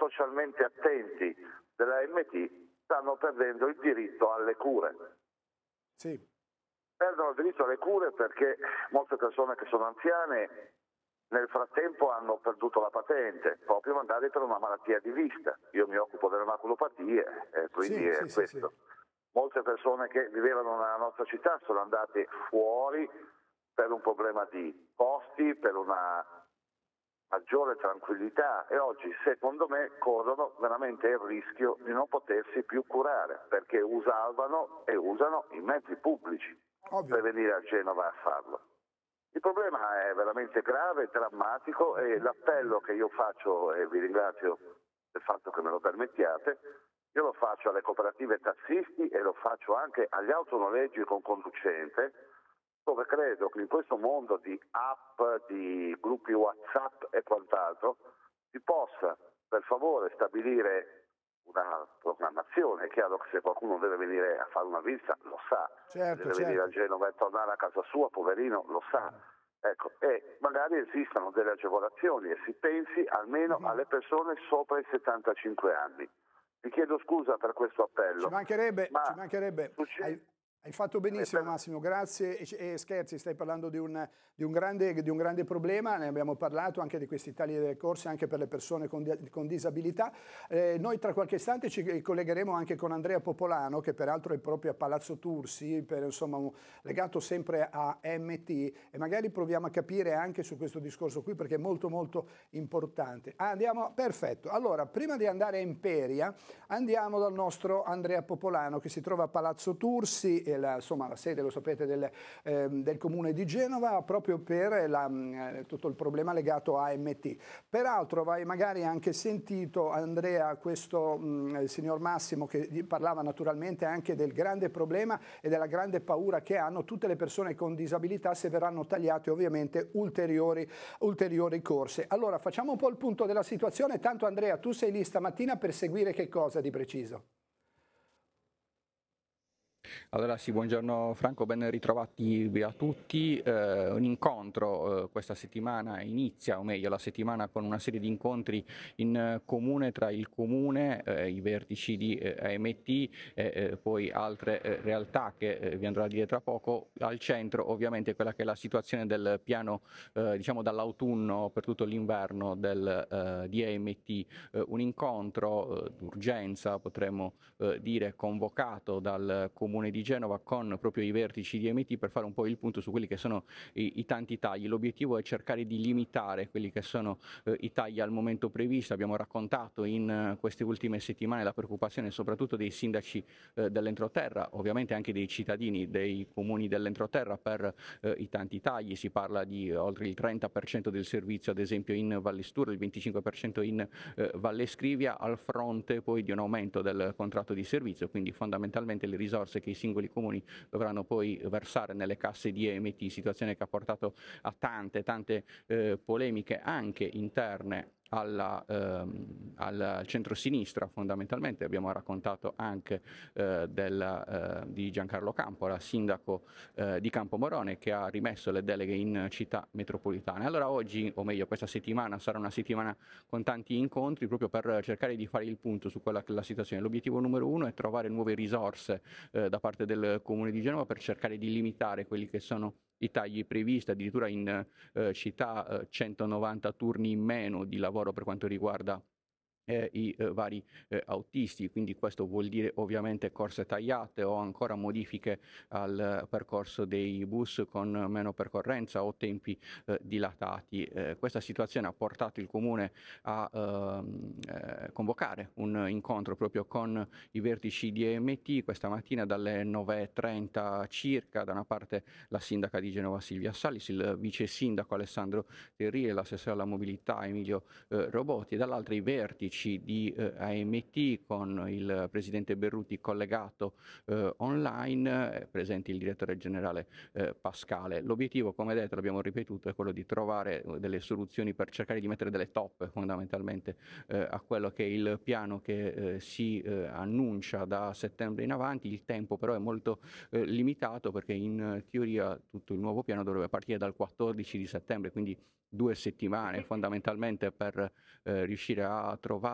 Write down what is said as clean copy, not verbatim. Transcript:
socialmente attenti della AMT stanno perdendo il diritto alle cure. Sì. Perdono il diritto alle cure perché molte persone che sono anziane nel frattempo hanno perduto la patente, proprio magari per una malattia di vista. Io mi occupo delle maculopatie, quindi è questo. Molte persone che vivevano nella nostra città sono andate fuori per un problema di costi, per una maggiore tranquillità, e oggi secondo me corrono veramente il rischio di non potersi più curare perché usavano e usano i mezzi pubblici per venire a Genova a farlo. Il problema è veramente grave, drammatico, e l'appello che io faccio, e vi ringrazio del fatto che me lo permettiate, io lo faccio alle cooperative tassisti e lo faccio anche agli autonoleggi con conducente, dove credo che in questo mondo di app, di gruppi WhatsApp e quant'altro si possa per favore stabilire una programmazione. È chiaro che se qualcuno deve venire a fare una visita lo sa, deve venire a Genova e tornare a casa sua, poverino, lo sa. Ecco, e magari esistano delle agevolazioni e si pensi almeno alle persone sopra i 75 anni. Vi chiedo scusa per questo appello. Ci mancherebbe. Hai fatto benissimo Massimo, grazie. E scherzi, stai parlando di un grande problema, ne abbiamo parlato anche di questi tagli delle corse anche per le persone con disabilità. Noi tra qualche istante ci collegheremo anche con Andrea Popolano, che peraltro è proprio a Palazzo Tursi, legato sempre a MT, e magari proviamo a capire anche su questo discorso qui perché è molto molto importante. Perfetto. Allora, prima di andare a Imperia, andiamo dal nostro Andrea Popolano che si trova a Palazzo Tursi, la sede, lo sapete, del comune di Genova, proprio per tutto il problema legato a AMT. Peraltro vai magari anche sentito, Andrea, il signor Massimo, che parlava naturalmente anche del grande problema e della grande paura che hanno tutte le persone con disabilità se verranno tagliate ovviamente ulteriori corse. Allora facciamo un po' il punto della situazione, tanto Andrea tu sei lì stamattina per seguire che cosa di preciso? Allora sì, buongiorno Franco, ben ritrovati a tutti. Un incontro questa settimana inizia, o meglio la settimana, con una serie di incontri in comune tra il comune, i vertici di AMT e poi altre realtà che vi andrò a dire tra poco. Al centro ovviamente quella che è la situazione del piano, diciamo dall'autunno per tutto l'inverno di AMT, un incontro d'urgenza potremmo dire convocato dal comune di Genova con proprio i vertici di AMT per fare un po' il punto su quelli che sono i tanti tagli. L'obiettivo è cercare di limitare quelli che sono i tagli al momento previsti. Abbiamo raccontato in queste ultime settimane la preoccupazione soprattutto dei sindaci dell'entroterra, ovviamente anche dei cittadini dei comuni dell'entroterra per i tanti tagli. Si parla di oltre il 30% del servizio ad esempio in Valle Stura, il 25% in Valle Scrivia, al fronte poi di un aumento del contratto di servizio, quindi fondamentalmente le risorse che i singoli comuni dovranno poi versare nelle casse di AMT, situazione che ha portato a tante polemiche anche interne al centro-sinistra. Fondamentalmente abbiamo raccontato anche di Giancarlo Campola, sindaco di Campomorone, che ha rimesso le deleghe in città metropolitana. Allora oggi, o meglio questa settimana, sarà una settimana con tanti incontri proprio per cercare di fare il punto su quella che è la situazione. L'obiettivo numero uno è trovare nuove risorse da parte del Comune di Genova per cercare di limitare quelli che sono i tagli previsti, addirittura in città 190 turni in meno di lavoro per quanto riguarda i vari autisti, quindi questo vuol dire ovviamente corse tagliate o ancora modifiche al percorso dei bus con meno percorrenza o tempi dilatati. Questa situazione ha portato il Comune a convocare un incontro proprio con i vertici di AMT questa mattina dalle 9:30 circa. Da una parte la sindaca di Genova Silvia Salis, il vice sindaco Alessandro Terrile, l'assessore alla mobilità Emilio Robotti, e dall'altra i vertici di AMT con il presidente Berruti collegato online, presente il direttore generale Pascale. L'obiettivo, come detto, l'abbiamo ripetuto, è quello di trovare delle soluzioni per cercare di mettere delle toppe fondamentalmente a quello che è il piano che si annuncia da settembre in avanti. Il tempo però è molto limitato perché in teoria tutto il nuovo piano dovrebbe partire dal 14 di settembre, quindi 2 settimane fondamentalmente per riuscire a trovare